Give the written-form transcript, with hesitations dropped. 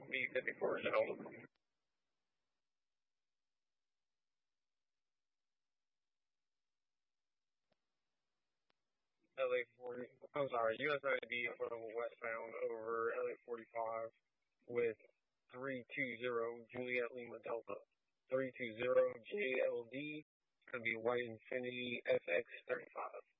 B-54 Delta. LA 40, I'm sorry, USID affordable westbound over LA 45 with 320 Juliet Lima Delta. 320 JLD, it's going to be White Infinity FX 35.